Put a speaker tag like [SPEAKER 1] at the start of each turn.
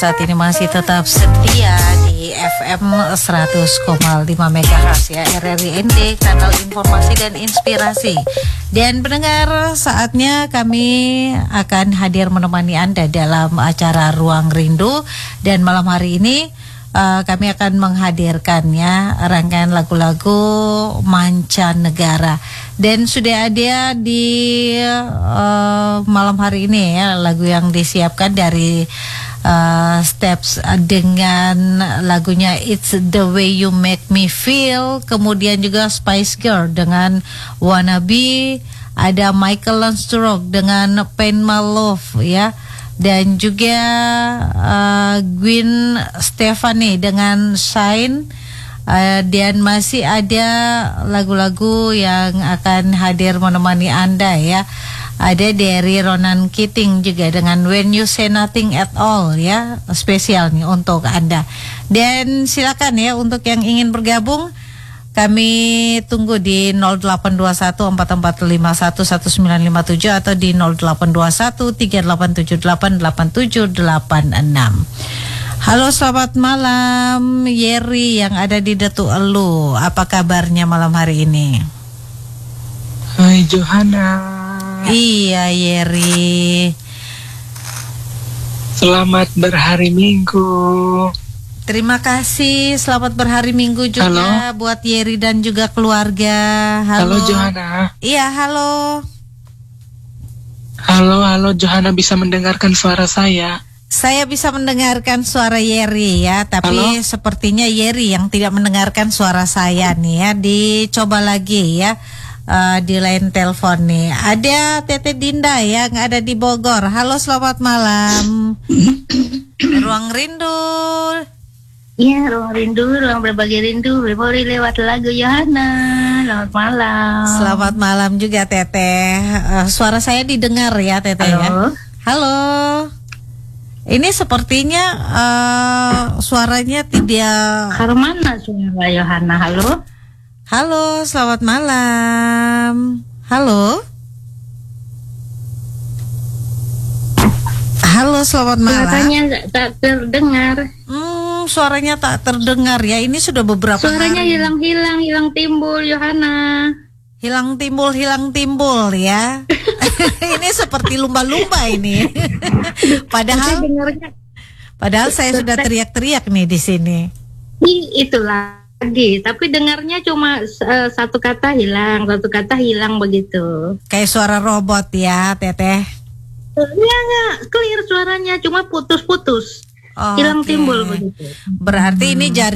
[SPEAKER 1] saat ini masih tetap setia di FM 100,5 MHz ya, RRI ND, kanal informasi dan inspirasi. Dan pendengar, saatnya kami akan hadir menemani Anda dalam acara Ruang Rindu. Dan malam hari ini kami akan menghadirkannya rangkaian lagu-lagu mancanegara. Dan sudah ada di malam hari ini ya lagu yang disiapkan dari Steps dengan lagunya It's the Way You Make Me Feel. Kemudian juga Spice Girl dengan Wanna Be. Ada Michael Lansdorff dengan Pain My Love ya. Dan juga Gwen Stefani dengan Shine. Dan masih ada lagu-lagu yang akan hadir menemani Anda ya. Ada dari Ronan Keating juga dengan When You Say Nothing at All ya, spesial nih untuk Anda. Dan silakan ya untuk yang ingin bergabung, kami tunggu di 082144511957 atau di 082138788786. Halo, selamat malam Yeri yang ada di Datu Elu. Apa kabarnya malam hari ini?
[SPEAKER 2] Hai Johanna.
[SPEAKER 1] Iya Yeri.
[SPEAKER 2] Selamat berhari Minggu.
[SPEAKER 1] Terima kasih. Selamat berhari Minggu juga buat Yeri dan juga keluarga.
[SPEAKER 2] Halo Johanna.
[SPEAKER 1] Iya, halo.
[SPEAKER 2] Halo Johanna, bisa mendengarkan suara saya?
[SPEAKER 1] Saya bisa mendengarkan suara Yeri ya, tapi sepertinya Yeri yang tidak mendengarkan suara saya nih ya. Dicoba lagi ya di line telepon nih. Ada Tete Dinda yang ada di Bogor. Halo, selamat malam. Ruang Rindu.
[SPEAKER 3] Iya, Ruang Rindu, ruang berbagi rindu, memori lewat lagu Yohana. Selamat malam.
[SPEAKER 1] Selamat malam juga Tete. Suara saya didengar ya Tete.
[SPEAKER 3] Halo.
[SPEAKER 1] Ya. Halo. Ini sepertinya suaranya tidak.
[SPEAKER 3] Karmana suara Yohana. Halo.
[SPEAKER 1] Halo, selamat malam. Halo. Halo, selamat malam.
[SPEAKER 3] Suaranya tak terdengar.
[SPEAKER 1] Suaranya tak terdengar ya. Ini sudah beberapa
[SPEAKER 3] Suaranya
[SPEAKER 1] hari.
[SPEAKER 3] hilang timbul Yohana.
[SPEAKER 1] Hilang timbul ya. Ini seperti lumba-lumba ini. Padahal saya sudah teriak-teriak nih di sini.
[SPEAKER 3] Itu lagi, tapi dengarnya cuma satu kata hilang begitu.
[SPEAKER 1] Kayak suara robot ya, Teteh.
[SPEAKER 3] Enggak, clear suaranya, cuma putus-putus. Hilang timbul begitu.
[SPEAKER 1] Berarti ini jari